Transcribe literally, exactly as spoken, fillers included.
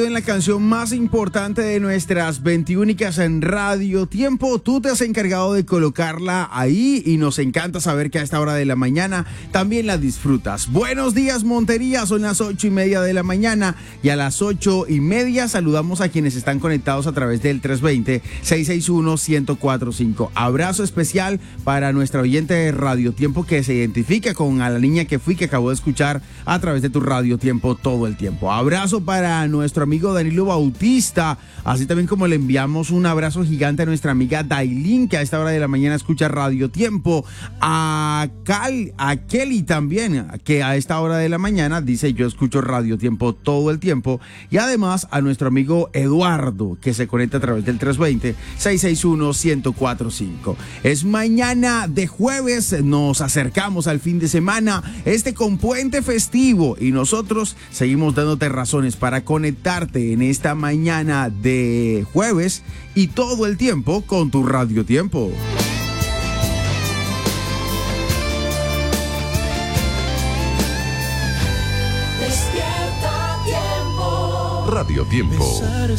En la canción más importante de nuestras veintiúnicas en Radio Tiempo, tú te has encargado de colocarla ahí y nos encanta saber que a esta hora de la mañana también la disfrutas. Buenos días, Montería, son las ocho y media de la mañana y a las ocho y media saludamos a quienes están conectados a través del tres dos cero, seis seis uno, uno cero cuatro cinco. Abrazo especial para nuestra oyente de Radio Tiempo que se identifica con a la niña que fui que acabó de escuchar a través de tu Radio Tiempo todo el tiempo. Abrazo para nuestro amigo amigo Danilo Bautista, así también como le enviamos un abrazo gigante a nuestra amiga Dailin, que a esta hora de la mañana escucha Radio Tiempo, a Cal, a Kelly también, que a esta hora de la mañana dice yo escucho Radio Tiempo todo el tiempo, y además a nuestro amigo Eduardo, que se conecta a través del tres dos cero, seis seis uno, uno cero cuatro cinco. Es mañana de jueves, nos acercamos al fin de semana, este con puente festivo, y nosotros seguimos dándote razones para conectar en esta mañana de jueves y todo el tiempo con tu Radio Tiempo. Despierta Tiempo. Radio Tiempo.